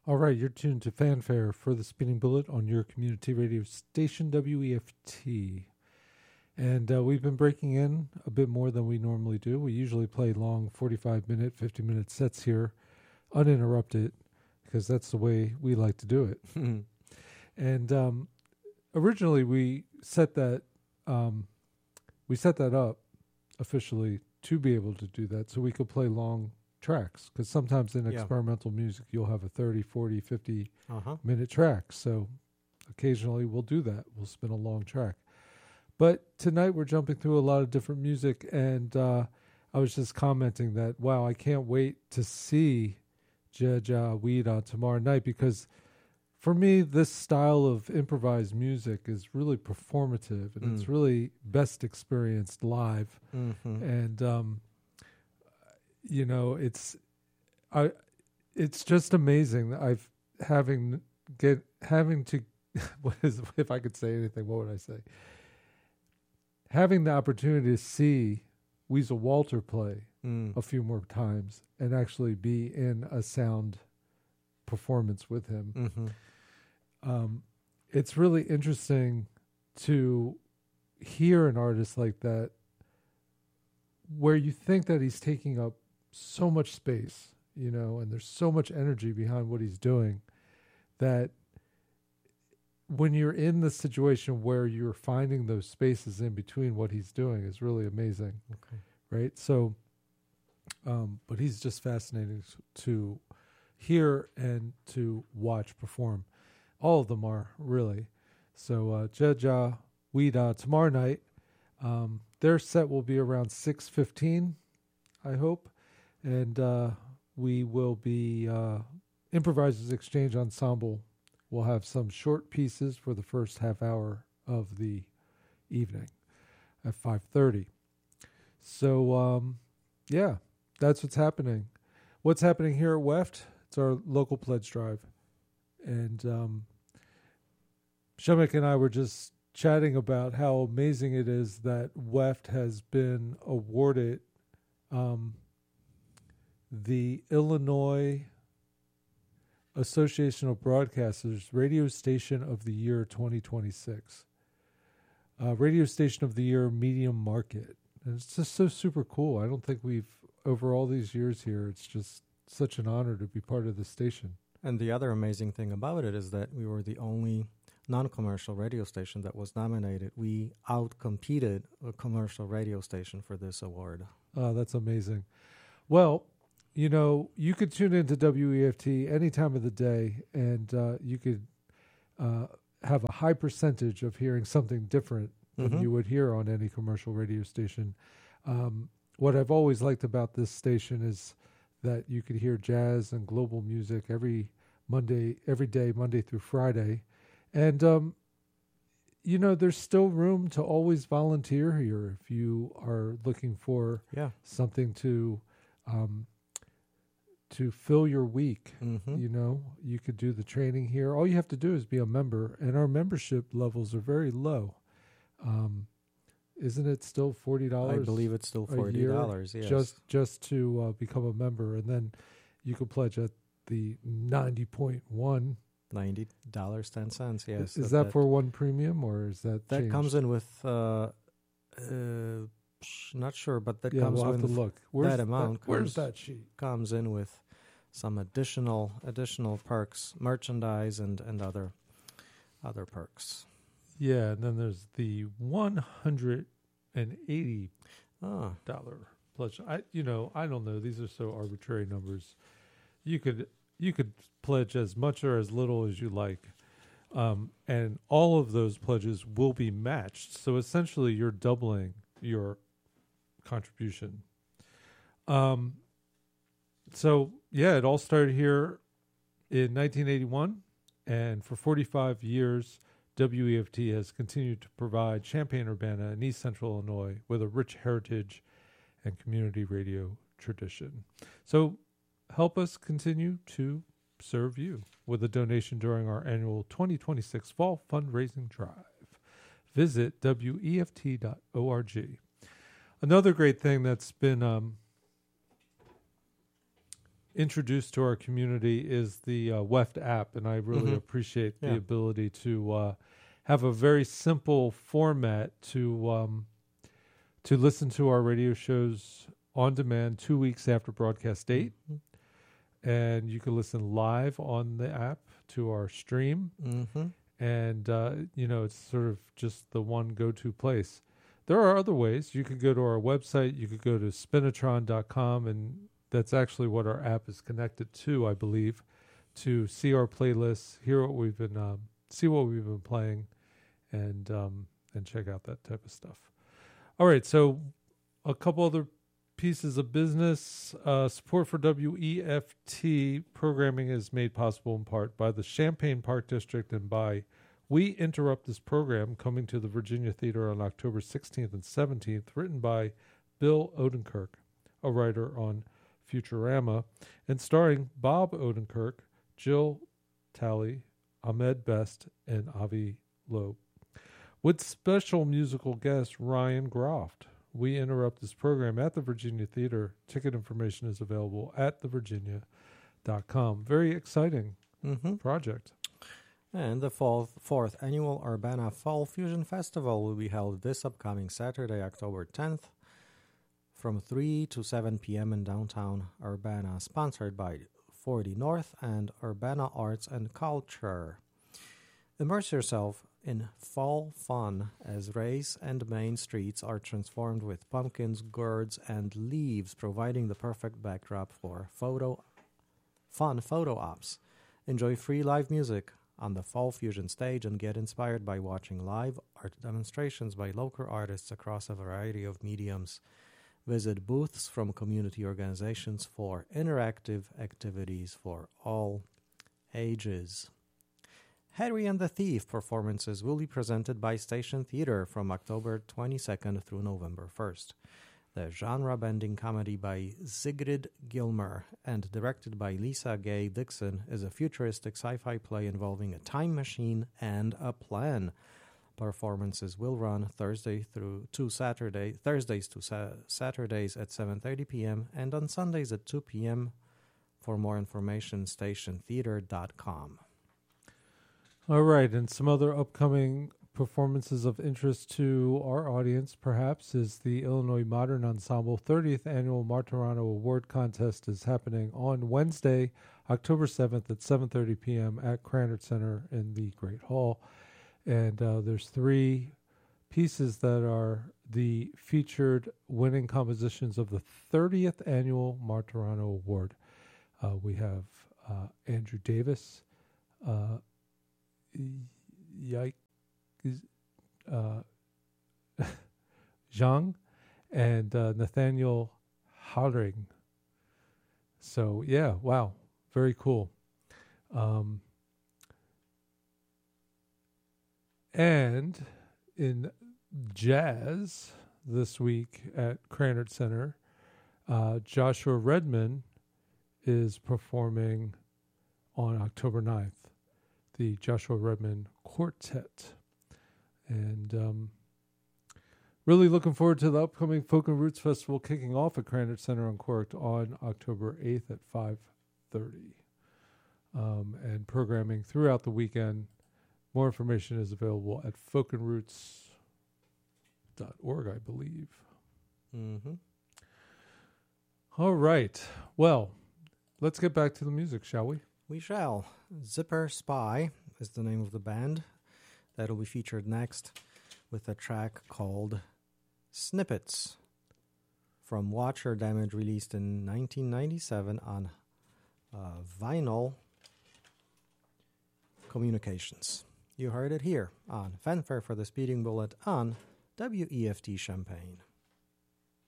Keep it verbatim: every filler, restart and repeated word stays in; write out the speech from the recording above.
All right, you're tuned to Fanfare for the Spinning Bullet on your community radio station, W E F T. And uh, we've been breaking in a bit more than we normally do. We usually play long forty-five minute, fifty minute sets here, uninterrupted, because that's the way we like to do it. And um, originally we set that um, we set that up officially to be able to do that so we could play long tracks, because sometimes in Yeah. experimental music you'll have a thirty, forty, fifty Uh-huh. minute track. So occasionally we'll do that. We'll spin a long track. But tonight we're jumping through a lot of different music, and uh, I was just commenting that, wow, I can't wait to see Jeja Weeda tomorrow night, because for me, this style of improvised music is really performative, and Mm. it's really best experienced live. Mm-hmm. And um, you know, it's I, it's just amazing that I've having get having to what is if I could say anything, what would I say? Having the opportunity to see Weasel Walter play Mm. a few more times and actually be in a sound performance with him. Mm-hmm. Um, it's really interesting to hear an artist like that where you think that he's taking up so much space, you know, and there's so much energy behind what he's doing, that when you're in the situation where you're finding those spaces in between what he's doing is really amazing. Okay. Right? So, um, but he's just fascinating to hear and to watch perform. All of them are, really. So, uh, Jeja Weeda tomorrow night, um, their set will be around six fifteen, I hope. And uh, we will be, uh, Improvisers Exchange Ensemble will have some short pieces for the first half hour of the evening at five thirty. So, um, yeah, that's what's happening. What's happening here at W E F T? It's our local pledge drive. And um, Shemek and I were just chatting about how amazing it is that W E F T has been awarded um, the Illinois Association of Broadcasters Radio Station of the Year twenty twenty-six. Uh, Radio Station of the Year Medium Market. And it's just so super cool. I don't think we've, over all these years here, it's just such an honor to be part of the station. And the other amazing thing about it is that we were the only non-commercial radio station that was nominated. We outcompeted a commercial radio station for this award. Oh, that's amazing. Well, you know, you could tune into W E F T any time of the day, and uh, you could uh, have a high percentage of hearing something different than Mhm. you would hear on any commercial radio station. Um, what I've always liked about this station is that you could hear jazz and global music every Monday, every day, Monday through Friday. And, um, you know, there's still room to always volunteer here if you are looking for Yeah. something to um, to fill your week. Mm-hmm. You know, you could do the training here. All you have to do is be a member, and our membership levels are very low. Um, isn't it still forty I dollars? believe it's still forty dollars, yes. Just just to uh, become a member, and then you could pledge at the ninety point one. ninety dollars and ten cents, yes. Is that, for one premium, or is that That changed? comes in with, uh, uh, not sure, but that Yeah, comes we'll have with to look. Where's that amount. where's comes, that sheet? comes in with some additional additional perks, merchandise and, and other other perks. Yeah, and then there's the one hundred and eighty Ah, dollar pledge. I, you know, I don't know. These are so arbitrary numbers. You could you could pledge as much or as little as you like, um, and all of those pledges will be matched. So essentially, you're doubling your contribution. Um. So yeah, it all started here in nineteen eighty-one, and for forty-five years, W E F T has continued to provide Champaign-Urbana and East Central Illinois with a rich heritage and community radio tradition. So help us continue to serve you with a donation during our annual twenty twenty-six Fall Fundraising Drive. Visit W E F T dot org. Another great thing that's been um, introduced to our community is the uh, W E F T app, and I really Mhm. appreciate Yeah. the ability to uh, have a very simple format to um, to listen to our radio shows on demand two weeks after broadcast date, Mhm. and you can listen live on the app to our stream, Mhm. and uh, you know it's sort of just the one go-to place. There are other ways. You could go to our website. You could go to spinatron dot com, and that's actually what our app is connected to, I believe, to see our playlists, hear what we've been, um, see what we've been playing, and um, and check out that type of stuff. All right, so a couple other pieces of business. Uh, support for W E F T programming is made possible in part by the Champaign Park District and by We Interrupt This Program, coming to the Virginia Theater on October sixteenth and seventeenth, written by Bill Odenkirk, a writer on Futurama, and starring Bob Odenkirk, Jill Talley, Ahmed Best, and Avi Loeb, with special musical guest Ryan Groft. We interrupt this program at the Virginia Theater. Ticket information is available at the virginia dot com. Very exciting Mhm. project. And the fourth, fourth annual Urbana Fall Fusion Festival will be held this upcoming Saturday, October tenth, from three to seven p.m. in downtown Urbana, sponsored by forty North and Urbana Arts and Culture. Immerse yourself in fall fun as Race and Main streets are transformed with pumpkins, gourds, and leaves, providing the perfect backdrop for photo fun photo ops. Enjoy free live music on the Fall Fusion stage and get inspired by watching live art demonstrations by local artists across a variety of mediums. Visit booths from community organizations for interactive activities for all ages. Harry and the Thief performances will be presented by Station Theater from October twenty-second through November first. The genre-bending comedy by Sigrid Gilmer and directed by Lisa Gay Dixon is a futuristic sci-fi play involving a time machine and a plan. Performances will run Thursday through to Saturday, Thursdays to sa- Saturdays at seven thirty p.m. and on Sundays at two p.m. For more information, station theater dot com. All right, and some other upcoming performances of interest to our audience, perhaps, is the Illinois Modern Ensemble thirtieth Annual Martirano Award Contest is happening on Wednesday, October seventh at seven thirty p.m. at Krannert Center in the Great Hall. And uh, there's three pieces that are the featured winning compositions of the thirtieth Annual Martirano Award. Uh, we have uh, Andrew Davis, uh, Yike, uh, Zhang, and uh, Nathaniel Haring. So, yeah, wow, very cool. Um, and in jazz this week at Krannert Center, uh, Joshua Redman is performing on October ninth, the Joshua Redman Quartet. And um, really looking forward to the upcoming Folk and Roots Festival kicking off at Krannert Center Uncorked on October eighth at five thirty. Um, and programming throughout the weekend. More information is available at folk and roots dot org, I believe. Mm-hmm. All right. Well, let's get back to the music, shall we? We shall. Zipper Spy is the name of the band. That'll be featured next with a track called Snippets from Watcher Damage, released in nineteen ninety-seven on uh, Vinyl Communications. You heard it here on Fanfare for the Speeding Bullet on W E F T Champaign.